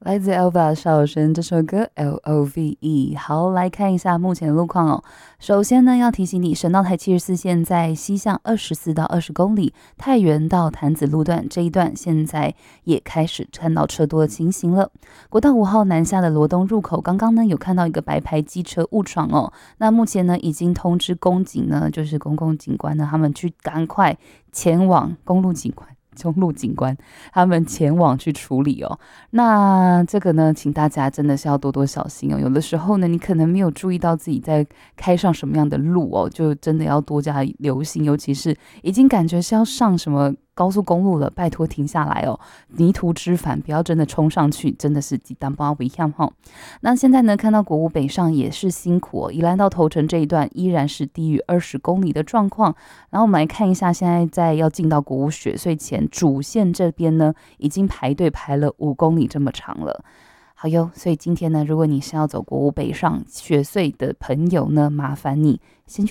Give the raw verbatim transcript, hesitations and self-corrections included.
来自 Elva 邵友生这首歌 L O V E。 好，来看一下目前的路况哦。首先呢，要提醒你，省道台七十四线在西向二十四到二十公里，太原到潭子路段这一段现在也开始看到车多的情形了。国道五号南下的罗东入口，刚刚呢有看到一个白牌机车误闯哦，那目前呢已经通知公警呢，就是公共警官呢，他们去赶快前往公路警官。公路警官他们前往去处理哦。那这个呢，请大家真的是要多多小心哦。有的时候呢，你可能没有注意到自己在开上什么样的路哦，就真的要多加留心，尤其是已经感觉是要上什么高速公路了，拜托停下来哦，泥土之反，不要真的冲上去，真的是极单不危险哈。那现在呢，看到国五北上也是辛苦哦，宜兰到头城这一段依然是低于二十公里的状况。然后我们来看一下，现在在要进到国五雪隧前主线这边呢，已经排队排了五公里这么长了。好哟，所以今天呢，如果你是要走国五北上雪隧的朋友呢，麻烦你先去